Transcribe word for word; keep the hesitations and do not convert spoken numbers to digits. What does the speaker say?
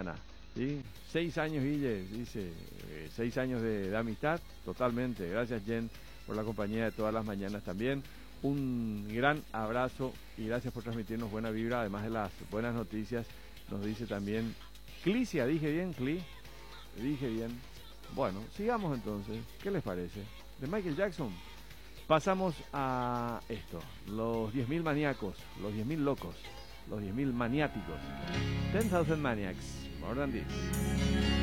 mañana. ¿Sí? Seis años, Guille, dice, eh, seis años de, de amistad, totalmente. Gracias, Jen, por la compañía de todas las mañanas también. Un gran abrazo y gracias por transmitirnos buena vibra, además de las buenas noticias. Nos dice también Clicia, dije bien, Cli, dije bien. Bueno, sigamos entonces, ¿qué les parece? De Michael Jackson pasamos a esto, los diez mil maníacos, los diez mil locos, los diez mil maniáticos. ten thousand Maniacs, more than this.